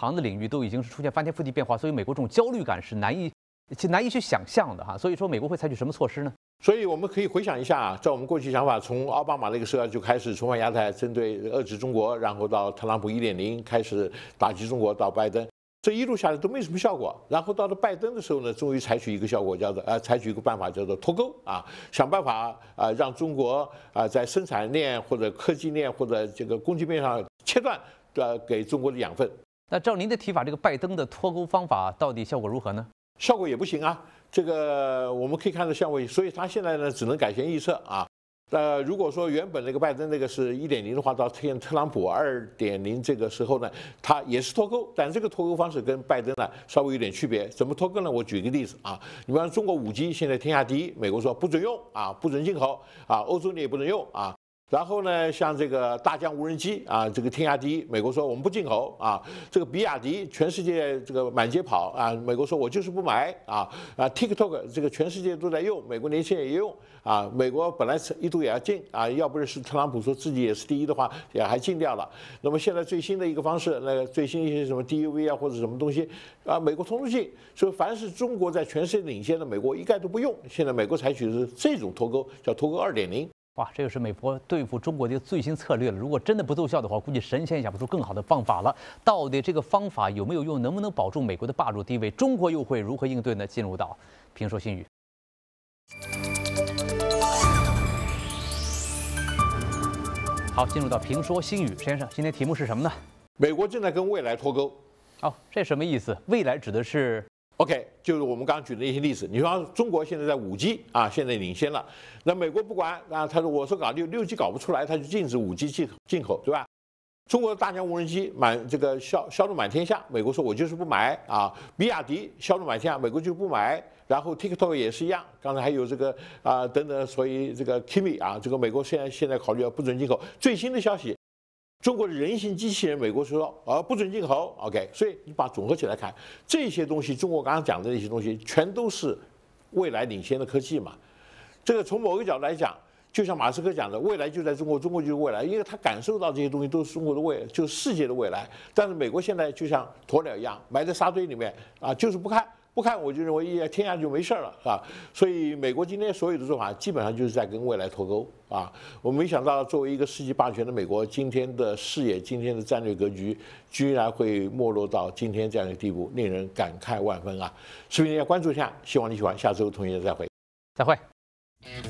行的领域都已经是出现翻天覆地变化，所以美国这种焦虑感是难以去想象的哈。所以说，美国会采取什么措施呢？ 所以我们可以回想一下啊，在我们过去想法，从奥巴马那个时候就开始重返亚太，针对遏制中国，然后到特朗普1.0开始打击中国，到拜登，这一路下来都没什么效果。然后到了拜登的时候呢，终于采取一个效果，采取一个办法叫做脱钩啊，想办法让中国在生产链或者科技链或者这个供给链上切断给中国的养分。 那照您的提法，这个拜登的脱钩方法到底效果如何呢？ 效果也不行啊。这个我们可以看到效果，所以他现在呢只能改弦易辙啊。如果说原本那个拜登那个是1.0的话，到特朗普2.0这个时候呢，他也是脱钩，但这个脱钩方式跟拜登呢稍微有点区别。怎么脱钩呢？我举一个例子啊，你比方中国5G现在天下第一，美国说不准用啊，不准进口啊，欧洲你也不能用啊。然后呢，像这个大疆无人机啊，这个天下第一，美国说我们不进口啊。这个比亚迪全世界这个满街跑啊，美国说我就是不买啊。TikTok 这个全世界都在用，美国年轻人也用啊。美国本来一度也要禁啊，要不是特朗普说自己也是第一的话，也还禁掉了。那么现在最新的一个方式，那个最新一些什么 DUV 啊或者什么东西啊，美国通通禁。所以凡是中国在全世界领先的，美国一概都不用。现在美国采取的是这种脱钩，叫脱钩2.0。 哇，这个是美国对付中国的一个最新策略了。如果真的不奏效的话，估计神仙也想不出更好的方法了。到底这个方法有没有用，能不能保住美国的霸主地位？中国又会如何应对呢？进入到评说新语。好，进入到评说新语，先生，今天题目是什么呢？ 美国正在跟未来脱钩。 哦，这什么意思？未来指的是？ OK， 就是我们刚刚举的一些例子。你说中国现在在5G啊，现在领先了。那美国不管啊，他说我说搞6G 搞不出来，他就禁止5G 进口，对吧？中国的大疆无人机这个销路满天下，美国说我就是不买啊。比亚迪销路满天下，美国就不买。然后 TikTok 也是一样，刚才还有这个等等，所以这个 Kimi 啊，这个美国现在考虑要不准进口。最新的消息。 中国的人形机器人，美国说不准进口 ，OK， 所以你把总合起来看，这些东西，中国刚刚讲的那些东西，全都是未来领先的科技嘛。这个从某个角度来讲，就像马斯克讲的，未来就在中国，中国就是未来，因为他感受到这些东西都是中国的未来，就是世界的未来。但是美国现在就像鸵鸟一样，埋在沙堆里面啊，就是不看。 不看我就认为天下就没事了，是吧？所以美国今天所有的做法，基本上就是在跟未来脱钩啊！我没想到，作为一个世纪霸权的美国，今天的视野、今天的战略格局，居然会没落到今天这样一个地步，令人感慨万分啊！视频要关注一下，希望你喜欢，下周同一日再会。 再会。